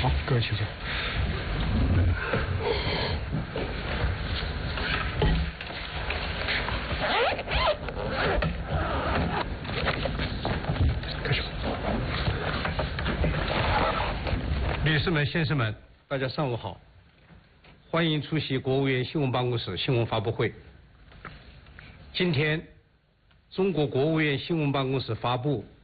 好，各位请坐。开始。 女士们、先生们，大家上午好，欢迎出席国务院新闻办公室新闻发布会。今天，中国国务院新闻办公室发布